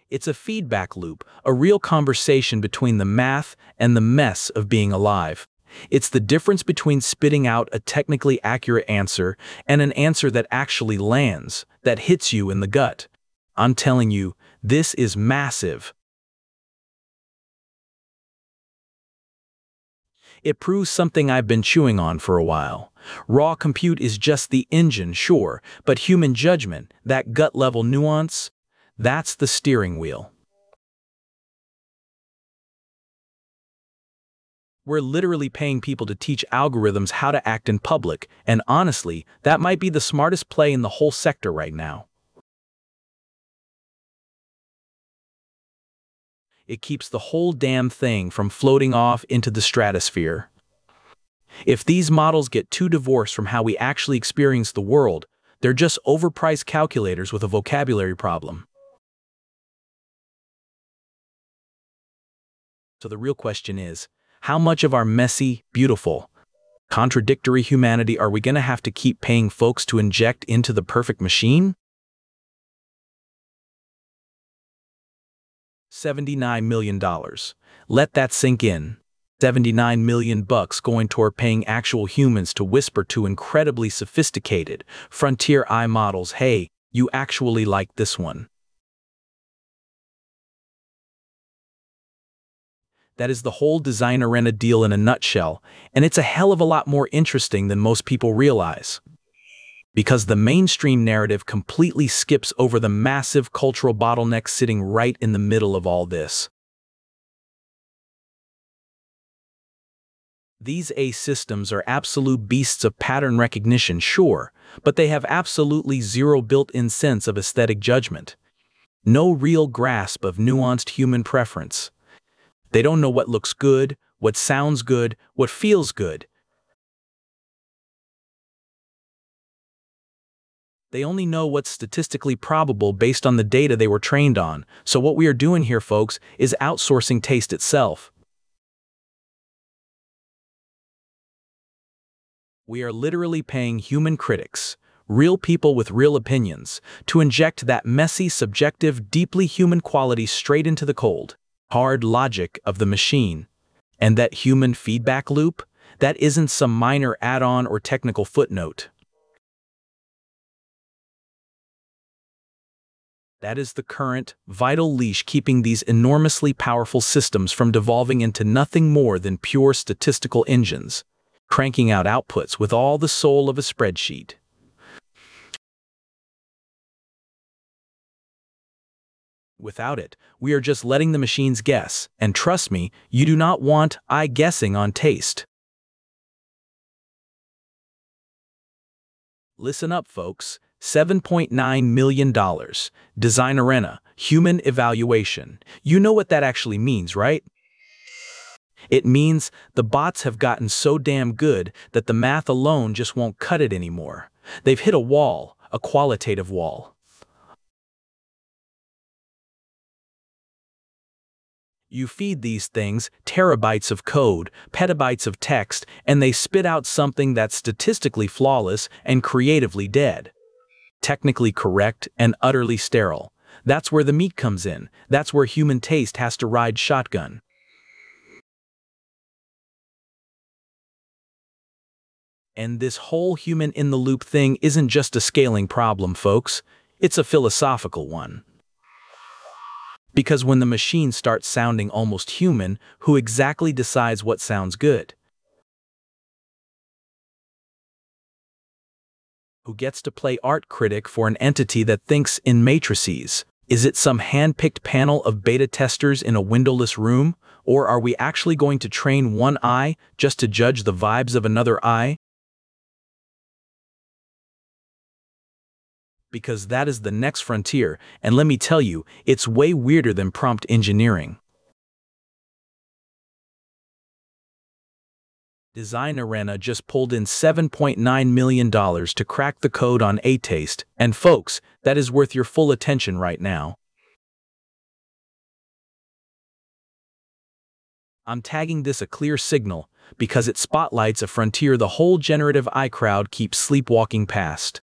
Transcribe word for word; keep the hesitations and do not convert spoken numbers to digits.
It's a feedback loop, a real conversation between the math and the mess of being alive. It's the difference between spitting out a technically accurate answer and an answer that actually lands, that hits you in the gut. I'm telling you, this is massive. It proves something I've been chewing on for a while. Raw compute is just the engine, sure, but human judgment, that gut-level nuance, that's the steering wheel. We're literally paying people to teach algorithms how to act in public, and honestly, that might be the smartest play in the whole sector right now. It keeps the whole damn thing from floating off into the stratosphere. If these models get too divorced from how we actually experience the world, they're just overpriced calculators with a vocabulary problem. So the real question is, how much of our messy, beautiful, contradictory humanity are we going to have to keep paying folks to inject into the perfect machine? seventy-nine million dollars. Let that sink in. seventy-nine million bucks going toward paying actual humans to whisper to incredibly sophisticated frontier A I models, hey, you actually like this one. That is the whole Design Arena deal in a nutshell, and it's a hell of a lot more interesting than most people realize. Because the mainstream narrative completely skips over the massive cultural bottleneck sitting right in the middle of all this. These A I systems are absolute beasts of pattern recognition, sure, but they have absolutely zero built-in sense of aesthetic judgment. No real grasp of nuanced human preference. They don't know what looks good, what sounds good, what feels good. They only know what's statistically probable based on the data they were trained on, so what we are doing here, folks, is outsourcing taste itself. We are literally paying human critics, real people with real opinions, to inject that messy, subjective, deeply human quality straight into the cold, hard logic of the machine. And that human feedback loop, that isn't some minor add-on or technical footnote. That is the current, vital leash keeping these enormously powerful systems from devolving into nothing more than pure statistical engines, cranking out outputs with all the soul of a spreadsheet. Without it, we are just letting the machines guess, and trust me, you do not want I guessing on taste. Listen up, folks. seven point nine million dollars. Design Arena, human evaluation. You know what that actually means, right? It means the bots have gotten so damn good that the math alone just won't cut it anymore. They've hit a wall, a qualitative wall. You feed these things terabytes of code, petabytes of text, and they spit out something that's statistically flawless and creatively dead. Technically correct and utterly sterile. That's where the meat comes in. That's where human taste has to ride shotgun. And this whole human-in-the-loop thing isn't just a scaling problem, folks. It's a philosophical one. Because when the machine starts sounding almost human, who exactly decides what sounds good? Who gets to play art critic for an entity that thinks in matrices? Is it some hand-picked panel of beta testers in a windowless room? Or are we actually going to train one eye just to judge the vibes of another eye? Because that is the next frontier, and let me tell you, it's way weirder than prompt engineering. Design Arena just pulled in seven point nine million dollars to crack the code on A-Taste, and folks, that is worth your full attention right now. I'm tagging this a clear signal, because it spotlights a frontier the whole generative A I crowd keeps sleepwalking past.